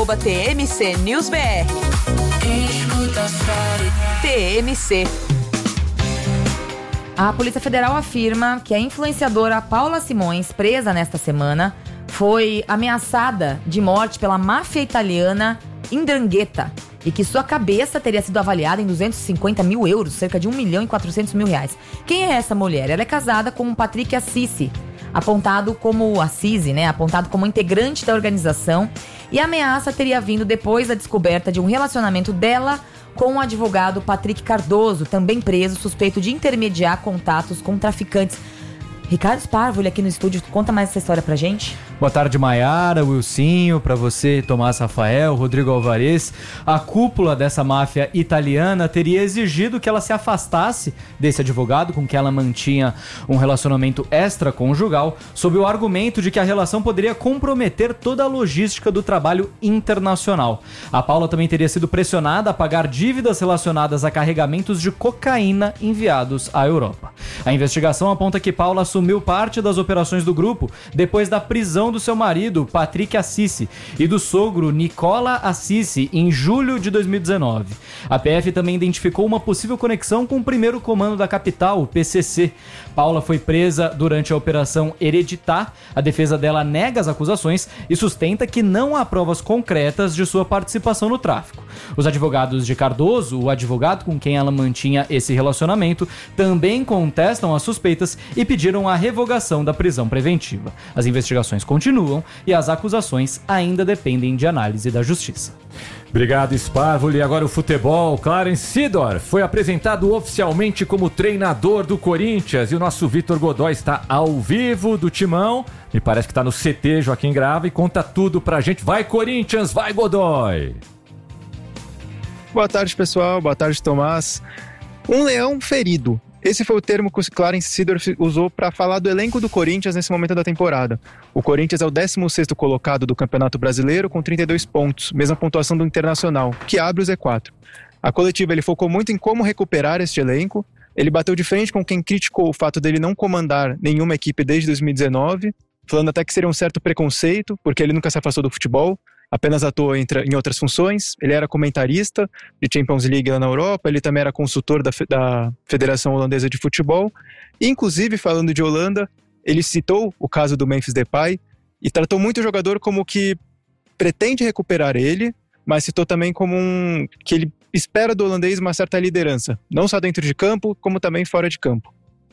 @TMC News BR. TMC. A Polícia Federal afirma que a influenciadora Paula Simões, presa nesta semana, foi ameaçada de morte pela máfia italiana 'Ndrangheta e que sua cabeça teria sido avaliada em 250 mil euros, cerca de 1.400.000 reais. Quem é essa mulher? Ela é casada com o Patrick Assisi, apontado como integrante da organização, e a ameaça teria vindo depois da descoberta de um relacionamento dela com o advogado Patrick Cardoso, também preso, suspeito de intermediar contatos com traficantes. Ricardo Sparvoli aqui no estúdio, conta mais essa história pra gente. Boa tarde, Maiara, Wilsinho, pra você, Tomás Rafael, Rodrigo Alvarez. A cúpula dessa máfia italiana teria exigido que ela se afastasse desse advogado com quem ela mantinha um relacionamento extraconjugal, sob o argumento de que a relação poderia comprometer toda a logística do trabalho internacional. A Paula também teria sido pressionada a pagar dívidas relacionadas a carregamentos de cocaína enviados à Europa. A investigação aponta que Paula assumiu parte das operações do grupo depois da prisão do seu marido, Patrick Assisi, e do sogro, Nicola Assisi, em julho de 2019. A PF também identificou uma possível conexão com o primeiro comando da capital, o PCC. Paula foi presa durante a Operação Hereditar. A defesa dela nega as acusações e sustenta que não há provas concretas de sua participação no tráfico. Os advogados de Cardoso, o advogado com quem ela mantinha esse relacionamento, também contestam as suspeitas e pediram a revogação da prisão preventiva. As investigações continuam e as acusações ainda dependem de análise da justiça. Obrigado, Sparvoli. Agora o futebol. Clarence Seedorf foi apresentado oficialmente como treinador do Corinthians e o nosso Vitor Godoy está ao vivo do Timão. Me parece que está no CT Joaquim Grava e conta tudo pra gente. Vai, Corinthians! Vai, Godoy! Boa tarde, pessoal. Boa tarde, Tomás. Um leão ferido. Esse foi o termo que o Clarence Seedorf usou para falar do elenco do Corinthians nesse momento da temporada. O Corinthians é o 16º colocado do Campeonato Brasileiro com 32 pontos, mesma pontuação do Internacional, que abre o Z4. A coletiva ele focou muito em como recuperar este elenco. Ele bateu de frente com quem criticou o fato dele não comandar nenhuma equipe desde 2019, falando até que seria um certo preconceito, porque ele nunca se afastou do futebol, apenas atuou em outras funções. Ele era comentarista de Champions League lá na Europa, ele também era consultor da Federação Holandesa de Futebol. E, inclusive, falando de Holanda, ele citou o caso do Memphis Depay e tratou muito o jogador como que pretende recuperar ele, mas citou também como que ele espera do holandês uma certa liderança, não só dentro de campo, como também fora de campo.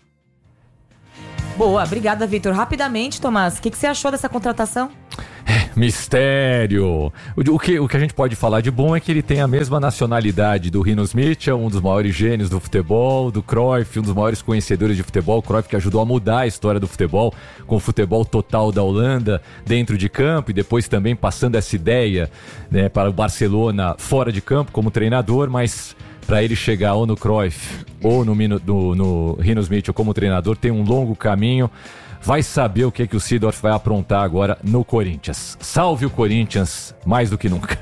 Boa, obrigada, Vitor. Rapidamente, Tomás, o que você achou dessa contratação? Mistério! O que a gente pode falar de bom é que ele tem a mesma nacionalidade do Rinus Michel, um dos maiores gênios do futebol, do Cruyff, um dos maiores conhecedores de futebol. Cruyff que ajudou a mudar a história do futebol, com o futebol total da Holanda dentro de campo e depois também passando essa ideia, né, para o Barcelona fora de campo como treinador, mas para ele chegar ou no Cruyff ou no Rinus Michel como treinador tem um longo caminho. Vai saber o que o Seedorf vai aprontar agora no Corinthians. Salve o Corinthians, mais do que nunca.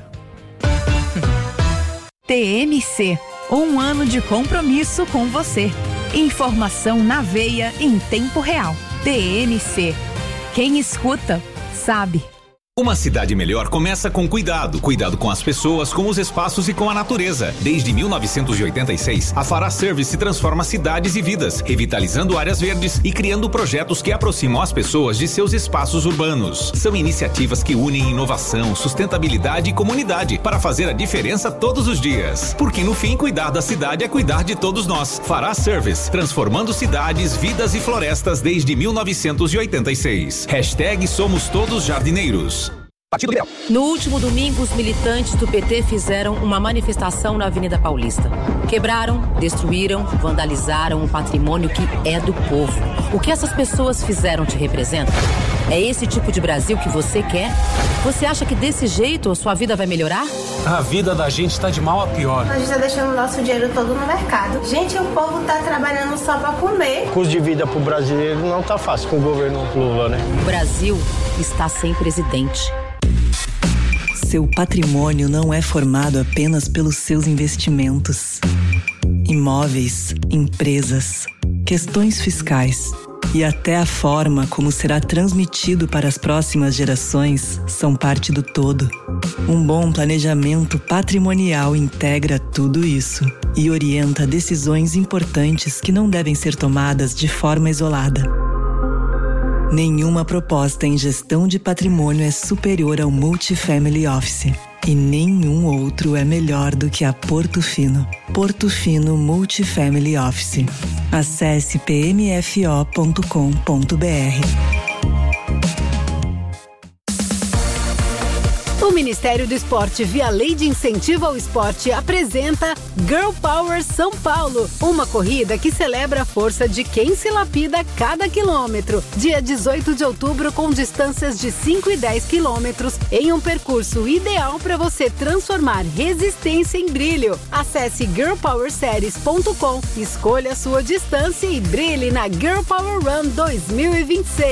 TMC, um ano de compromisso com você. Informação na veia em tempo real. TMC, quem escuta, sabe. Uma cidade melhor começa com cuidado. Cuidado com as pessoas, com os espaços e com a natureza. Desde 1986, a Fará Service transforma cidades e vidas, revitalizando áreas verdes e criando projetos que aproximam as pessoas de seus espaços urbanos. São iniciativas que unem inovação, sustentabilidade e comunidade para fazer a diferença todos os dias. Porque no fim, cuidar da cidade é cuidar de todos nós. Fará Service, transformando cidades, vidas e florestas desde 1986. #Somos Todos Jardineiros. Partido Liberal. No último domingo, os militantes do PT fizeram uma manifestação na Avenida Paulista. Quebraram, destruíram, vandalizaram um patrimônio que é do povo. O que essas pessoas fizeram te representa? É esse tipo de Brasil que você quer? Você acha que desse jeito a sua vida vai melhorar? A vida da gente está de mal a pior. A gente está deixando o nosso dinheiro todo no mercado. Gente, o povo está trabalhando só para comer. O custo de vida para o brasileiro não está fácil com o governo Lula, né? O Brasil está sem presidente. Seu patrimônio não é formado apenas pelos seus investimentos. Imóveis, empresas, questões fiscais. e até a forma como será transmitido para as próximas gerações são parte do todo. Um bom planejamento patrimonial integra tudo isso e orienta decisões importantes que não devem ser tomadas de forma isolada. Nenhuma proposta em gestão de patrimônio é superior ao Multifamily Office. E nenhum outro é melhor do que a Porto Fino. Porto Fino Multifamily Office. Acesse pmfo.com.br. O Ministério do Esporte, via Lei de Incentivo ao Esporte, apresenta Girl Power São Paulo, uma corrida que celebra a força de quem se lapida cada quilômetro. Dia 18 de outubro, com distâncias de 5 e 10 quilômetros, em um percurso ideal para você transformar resistência em brilho. Acesse girlpowerseries.com, escolha a sua distância e brilhe na Girl Power Run 2026.